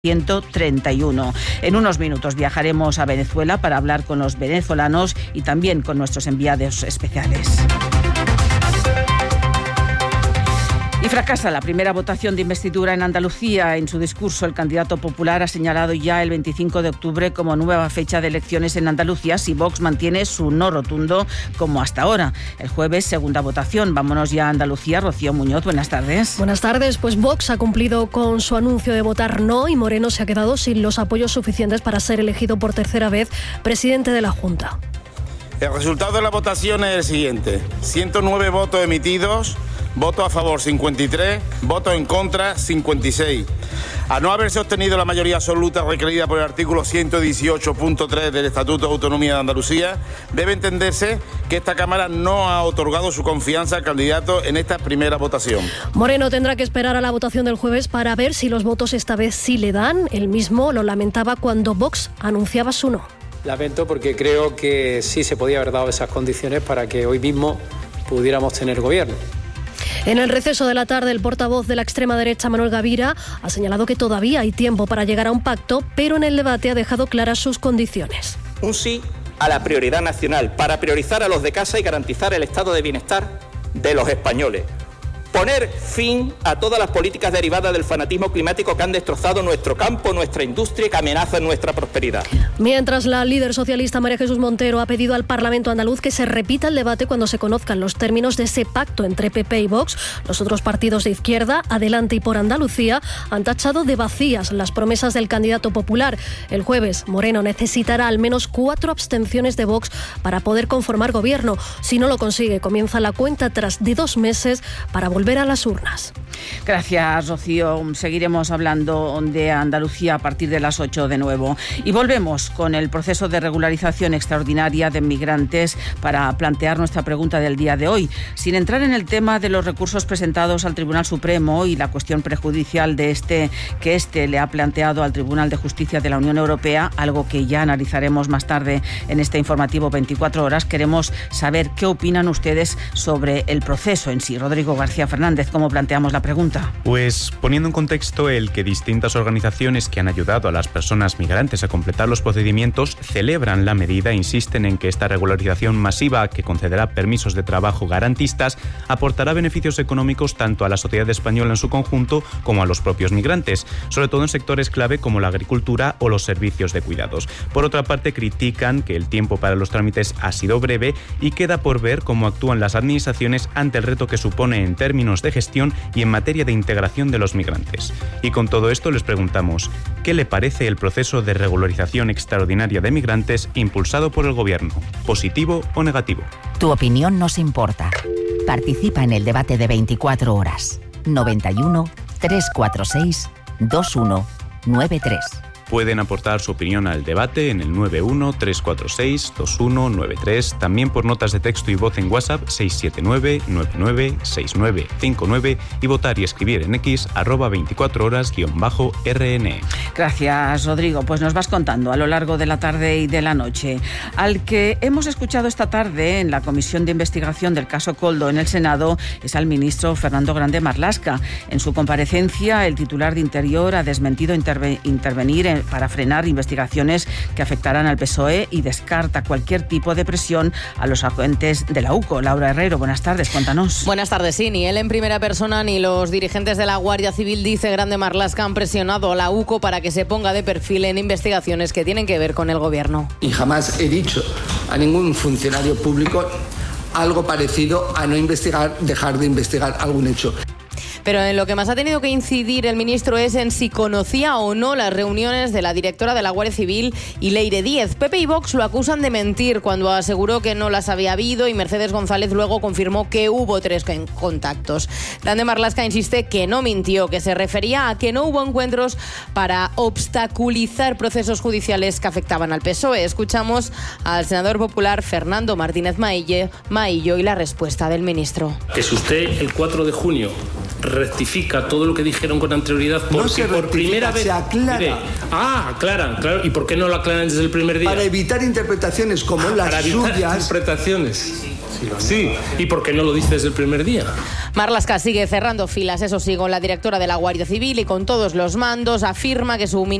131. En unos minutos viajaremos a Venezuela para hablar con los venezolanos y también con nuestros enviados especiales. Y fracasa la primera votación de investidura en Andalucía. En su discurso, el candidato popular ha señalado ya el 25 de octubre como nueva fecha de elecciones en Andalucía si Vox mantiene su no rotundo como hasta ahora. El jueves, segunda votación. Vámonos ya a Andalucía. Rocío Muñoz, buenas tardes. Buenas tardes. Pues Vox ha cumplido con su anuncio de votar no y Moreno se ha quedado sin los apoyos suficientes para ser elegido por tercera vez presidente de la Junta. El resultado de la votación es el siguiente: 109 votos emitidos, voto a favor 53, voto en contra 56. A no haberse obtenido la mayoría absoluta requerida por el artículo 118.3 del Estatuto de Autonomía de Andalucía, debe entenderse que esta Cámara no ha otorgado su confianza al candidato en esta primera votación. Moreno tendrá que esperar a la votación del jueves para ver si los votos esta vez sí le dan. Él mismo lo lamentaba cuando Vox anunciaba su no. Lamento porque creo que sí se podía haber dado esas condiciones para que hoy mismo pudiéramos tener gobierno. En el receso de la tarde, el portavoz de la extrema derecha, Manuel Gavira, ha señalado que todavía hay tiempo para llegar a un pacto, pero en el debate ha dejado claras sus condiciones. Un sí a la prioridad nacional, para priorizar a los de casa y garantizar el estado de bienestar de los españoles. Poner fin a todas las políticas derivadas del fanatismo climático que han destrozado nuestro campo, nuestra industria y que amenazan nuestra prosperidad. Mientras, la líder socialista María Jesús Montero ha pedido al Parlamento andaluz que se repita el debate cuando se conozcan los términos de ese pacto entre PP y Vox. Los otros partidos de izquierda, Adelante y Por Andalucía, han tachado de vacías las promesas del candidato popular. El jueves, Moreno necesitará al menos 4 abstenciones de Vox para poder conformar gobierno. Si no lo consigue, comienza la cuenta atrás de 2 meses para volver a las urnas. Gracias, Rocío. Seguiremos hablando de Andalucía a partir de las 8 de nuevo. Y volvemos con el proceso de regularización extraordinaria de migrantes para plantear nuestra pregunta del día de hoy. Sin entrar en el tema de los recursos presentados al Tribunal Supremo y la cuestión prejudicial que le ha planteado al Tribunal de Justicia de la Unión Europea, algo que ya analizaremos más tarde en este informativo 24 horas, queremos saber qué opinan ustedes sobre el proceso en sí. Rodrigo García Fernández, ¿cómo planteamos la pregunta? Pues poniendo en contexto el que distintas organizaciones que han ayudado a las personas migrantes a completar los procedimientos celebran la medida e insisten en que esta regularización masiva, que concederá permisos de trabajo garantistas, aportará beneficios económicos tanto a la sociedad española en su conjunto como a los propios migrantes, sobre todo en sectores clave como la agricultura o los servicios de cuidados. Por otra parte, critican que el tiempo para los trámites ha sido breve y queda por ver cómo actúan las administraciones ante el reto que supone en términos de gestión y en materia de integración de los migrantes. Y con todo esto les preguntamos, ¿qué le parece el proceso de regularización extraordinaria de migrantes impulsado por el Gobierno? ¿Positivo o negativo? Tu opinión nos importa. Participa en el debate de 24 horas. 91 346 2193. Pueden aportar su opinión al debate en el 91-346-2193, también por notas de texto y voz en WhatsApp 679-996959 y votar y escribir en X @24horas_RN. Gracias, Rodrigo. Pues nos vas contando a lo largo de la tarde y de la noche. Al que hemos escuchado esta tarde en la Comisión de Investigación del caso Koldo en el Senado es al ministro Fernando Grande Marlaska. En su comparecencia, el titular de Interior ha desmentido intervenir para frenar investigaciones que afectarán al PSOE y descarta cualquier tipo de presión a los agentes de la UCO. Laura Herrero, buenas tardes, cuéntanos. Buenas tardes, sí, ni él en primera persona ni los dirigentes de la Guardia Civil, dice Grande Marlaska, han presionado a la UCO para que se ponga de perfil en investigaciones que tienen que ver con el gobierno. Y jamás he dicho a ningún funcionario público algo parecido a no investigar, dejar de investigar algún hecho. Pero en lo que más ha tenido que incidir el ministro es en si conocía o no las reuniones de la directora de la Guardia Civil y Leire Díez. Pepe y Vox lo acusan de mentir cuando aseguró que no las había habido y Mercedes González luego confirmó que hubo 3 contactos. Grande Marlaska insiste que no mintió, que se refería a que no hubo encuentros para obstaculizar procesos judiciales que afectaban al PSOE. Escuchamos al senador popular Fernando Martínez Maillo y la respuesta del ministro. Que si usted el 4 de junio rectifica todo lo que dijeron con anterioridad porque no se por primera vez se aclara. Mire, aclaran, claro. ¿Y por qué no lo aclaran desde el primer día? Para evitar interpretaciones como las para evitar suyas. Interpretaciones. Sí. ¿Y por qué no lo dices desde el primer día? Marlaska sigue cerrando filas, eso sí, con la directora de la Guardia Civil y con todos los mandos. Afirma que su